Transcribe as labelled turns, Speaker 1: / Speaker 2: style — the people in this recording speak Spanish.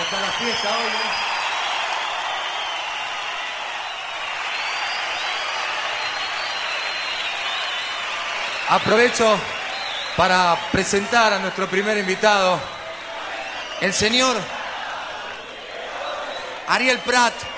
Speaker 1: está la fiesta hoy, ¿eh? Aprovecho para presentar a nuestro primer invitado, el señor Ariel Prat.